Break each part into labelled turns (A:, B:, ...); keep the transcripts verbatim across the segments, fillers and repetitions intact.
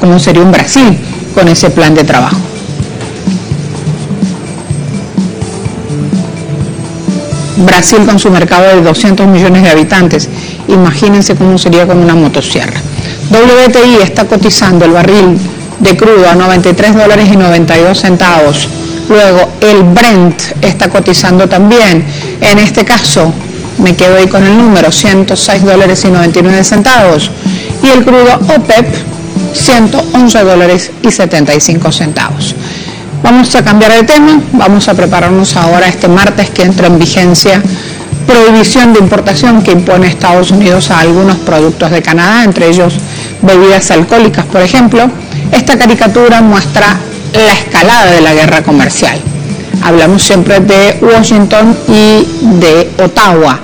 A: cómo sería un Brasil con ese plan de trabajo. Brasil con su mercado de doscientos millones de habitantes, imagínense cómo sería con una motosierra. W T I está cotizando el barril de crudo a noventa y tres dólares y noventa y dos centavos. Luego el Brent está cotizando también, en este caso me quedo ahí con el número, ciento seis dólares y noventa y nueve centavos. Y el crudo OPEP, ciento once dólares y setenta y cinco centavos. Vamos a cambiar de tema, vamos a prepararnos ahora este martes que entra en vigencia prohibición de importación que impone Estados Unidos a algunos productos de Canadá, entre ellos bebidas alcohólicas, por ejemplo. Esta caricatura muestra la escalada de la guerra comercial. Hablamos siempre de Washington y de Ottawa.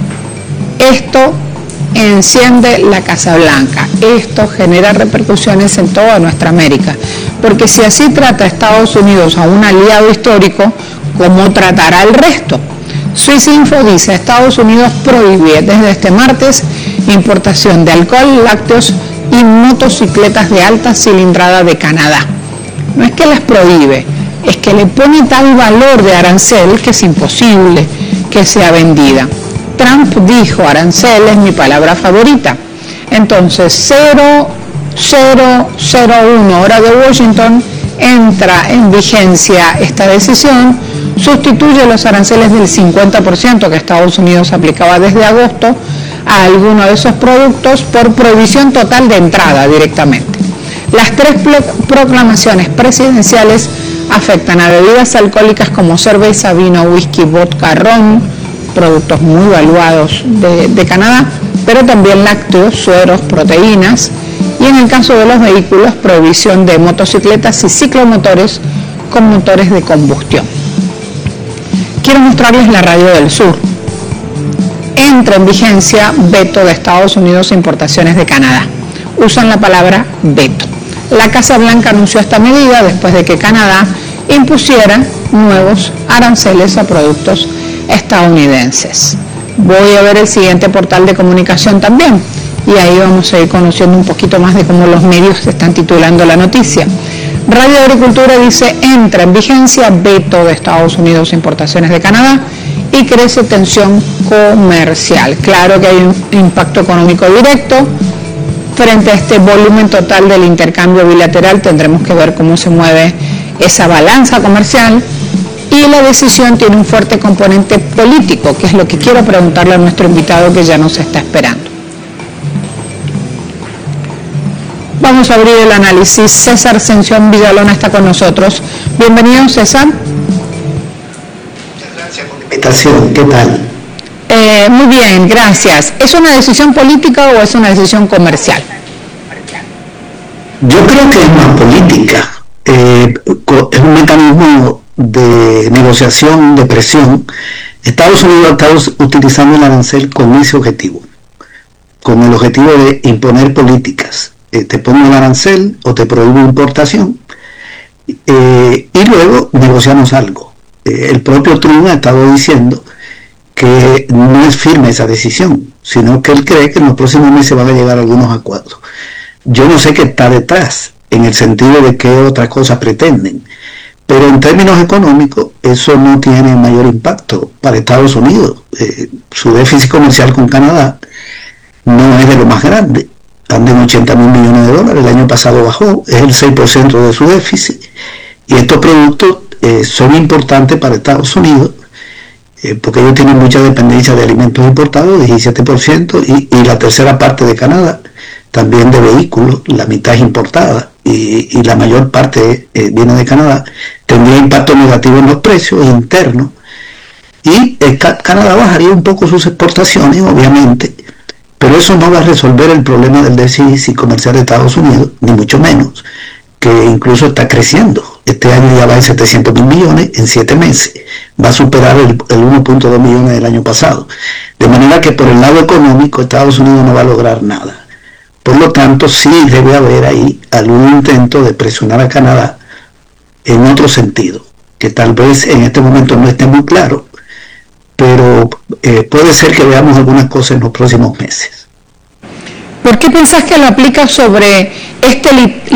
A: Esto enciende la Casa Blanca. Esto genera repercusiones en toda nuestra América, porque si así trata Estados Unidos a un aliado histórico, ¿cómo tratará al resto? Swissinfo dice: Estados Unidos prohíbe desde este martes importación de alcohol, lácteos y motocicletas de alta cilindrada de Canadá. No es que las prohíbe, es que le pone tal valor de arancel que es imposible que sea vendida. Trump dijo: arancel es mi palabra favorita. Entonces, cero cero cero uno hora de Washington, entra en vigencia esta decisión, sustituye los aranceles del cincuenta por ciento que Estados Unidos aplicaba desde agosto a alguno de esos productos por prohibición total de entrada directamente. Las tres proclamaciones presidenciales afectan a bebidas alcohólicas como cerveza, vino, whisky, vodka, ron, productos muy valuados de, de Canadá, pero también lácteos, sueros, proteínas, y en el caso de los vehículos, prohibición de motocicletas y ciclomotores con motores de combustión. Quiero mostrarles la radio del sur. Entra en vigencia veto de Estados Unidos a importaciones de Canadá. Usan la palabra veto. La Casa Blanca anunció esta medida después de que Canadá impusiera nuevos aranceles a productos estadounidenses. Voy a ver el siguiente portal de comunicación también, y ahí vamos a ir conociendo un poquito más de cómo los medios están titulando la noticia. Radio Agricultura dice: entra en vigencia veto de Estados Unidos a importaciones de Canadá y crece tensión comercial. Claro que hay un impacto económico directo. Frente a este volumen total del intercambio bilateral tendremos que ver cómo se mueve esa balanza comercial, y la decisión tiene un fuerte componente político, que es lo que quiero preguntarle a nuestro invitado que ya nos está esperando. Vamos a abrir el análisis. César Ascensión Villalona está con nosotros. Bienvenido, César.
B: Muchas gracias por la invitación. ¿Qué tal?
A: Eh, muy bien, gracias. ¿Es una decisión política o es una decisión comercial?
B: Yo creo que es más política. Eh, es un mecanismo de negociación, de presión. Estados Unidos ha estado utilizando el arancel con ese objetivo, con el objetivo de imponer políticas. Eh, te pongo el arancel o te prohíbo importación, eh, y luego negociamos algo. Eh, el propio Trump ha estado diciendo que no es firme esa decisión, sino que él cree que en los próximos meses van a llegar a algunos acuerdos. Yo no sé qué está detrás, en el sentido de qué otras cosas pretenden, pero en términos económicos eso no tiene mayor impacto para Estados Unidos. Eh, su déficit comercial con Canadá no es de lo más grande, anda en ochenta mil millones de dólares, el año pasado bajó, es el seis por ciento de su déficit, y estos productos eh, son importantes para Estados Unidos, eh, porque ellos tienen mucha dependencia de alimentos importados, diecisiete por ciento, y, y la tercera parte de Canadá, también de vehículos, la mitad es importada, y, y la mayor parte eh, viene de Canadá. Tendría impacto negativo en los precios internos, y eh, Canadá bajaría un poco sus exportaciones, obviamente, pero eso no va a resolver el problema del déficit comercial de Estados Unidos, ni mucho menos, que incluso está creciendo. Este año ya va en setecientos mil millones en siete meses, va a superar el, el uno punto dos millones del año pasado. De manera que por el lado económico Estados Unidos no va a lograr nada. Por lo tanto, sí debe haber ahí algún intento de presionar a Canadá en otro sentido, que tal vez en este momento no esté muy claro, pero eh, puede ser que veamos algunas cosas en los próximos meses.
A: ¿Por qué pensás que lo aplica sobre este lit